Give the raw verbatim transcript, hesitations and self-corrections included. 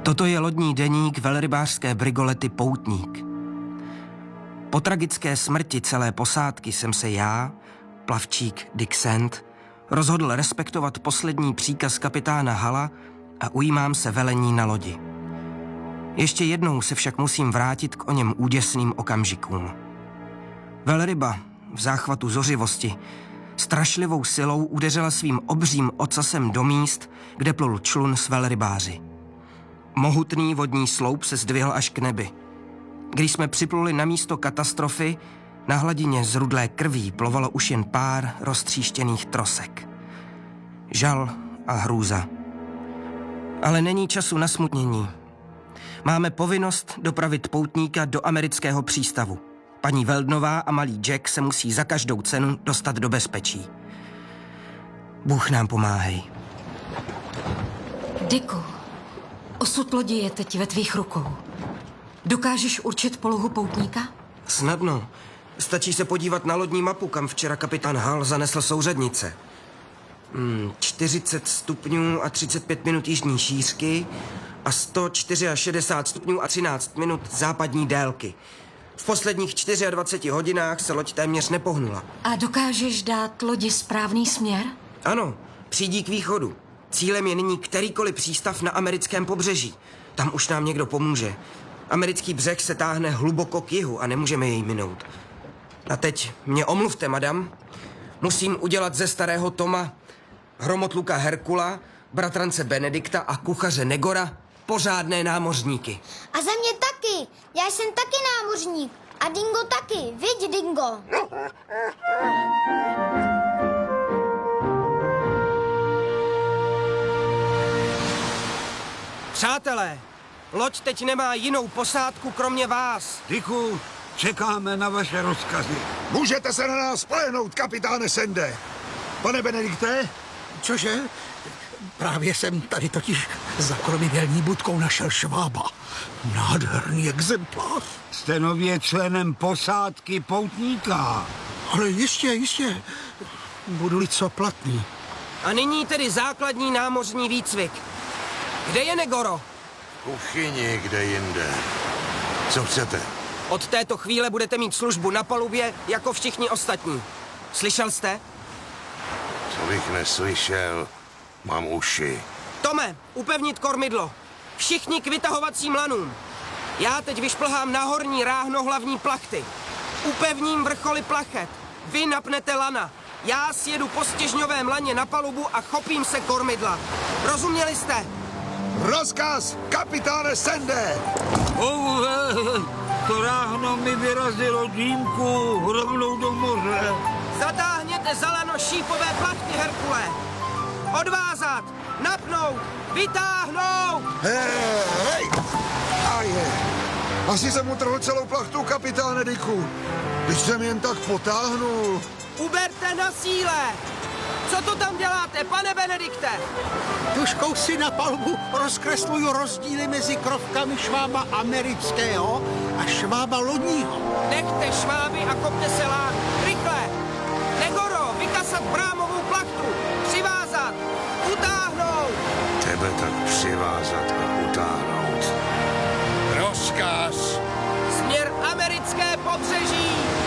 Toto je lodní deník velrybářské brigolety Poutník. Po tragické smrti celé posádky jsem se já, plavčík Dick Sand, rozhodl respektovat poslední příkaz kapitána Hala a ujímám se velení na lodi. Ještě jednou se však musím vrátit k oněm úděsným okamžikům. Velryba v záchvatu zořivosti strašlivou silou udeřila svým obřím ocasem do míst, kde plul člun s velrybáři. Mohutný vodní sloup se zdvihl až k nebi. Když jsme připluli na místo katastrofy, na hladině zrudlé krví plovalo už jen pár roztříštěných trosek. Žal a hrůza. Ale není času na smutnění. Máme povinnost dopravit poutníka do amerického přístavu. Paní Weldnová a malý Jack se musí za každou cenu dostat do bezpečí. Bůh nám pomáhej. Dicku, osud lodi je teď ve tvých rukou. Dokážeš určit polohu poutníka? Snadno. Stačí se podívat na lodní mapu, kam včera kapitán Hall zanesl souřadnice. Hmm, čtyřicet stupňů a třicet pět minut jižní šířky a sto šedesát čtyři stupňů a třináct minut západní délky. V posledních dvaceti čtyřech hodinách se loď téměř nepohnula. A dokážeš dát lodi správný směr? Ano, přijdí k východu. Cílem je nyní kterýkoliv přístav na americkém pobřeží. Tam už nám někdo pomůže. Americký břeh se táhne hluboko k jihu a nemůžeme jej minout. A teď mě omluvte, madam. Musím udělat ze starého Toma, hromotluka Herkula, bratrance Benedikta a kuchaře Negora pořádné námořníky. A za mě taky. Já jsem taky námořník. A Dingo taky. Viď, Dingo? Přátelé, loď teď nemá jinou posádku kromě vás. Dicku, čekáme na vaše rozkazy. Můžete se na nás spolehnout, kapitáne Sande. Pane Benedikte? Cože? Právě jsem tady totiž za kormidelní budkou našel Švába. Nádherný exemplář. Jste nově členem posádky Poutníka. Ale jistě, jistě. Budu-li co platný. A nyní tedy základní námořní výcvik. Kde je Negoro? V kuchyni, kde jinde. Co chcete? Od této chvíle budete mít službu na palubě jako všichni ostatní. Slyšel jste? Co bych neslyšel, mám uši. Tome, upevnit kormidlo. Všichni k vytahovacím lanům. Já teď vyšplhám na horní ráhno hlavní plachty. Upevním vrcholy plachet. Vy napnete lana. Já sjedu po stěžňovém laně na palubu a chopím se kormidla. Rozuměli jste? Rozkaz, kapitáne Sande! Oh, to ráhno mi vyrazilo dýmku rovnou do moře. Zatáhněte za lano šípové plachty, Herkule. Odvázat, napnout, vytáhnout! Hej, hej! A je. Asi jsem utrhl celou plachtu, kapitáne Dicku. Když jsem jen tak potáhnul. Uberte na síle! Co to tam děláte, pane Benedikte? Tužkou si na palbu rozkresluju rozdíly mezi krovkami švába amerického a švába lodního. Nechte šváby a kopte se lán. Rychle! Negoro, vykasat brámovou plachtu. Přivázat. Utáhnout. Tebe tak přivázat a utáhnout. Rozkaz! Směr americké pobřeží.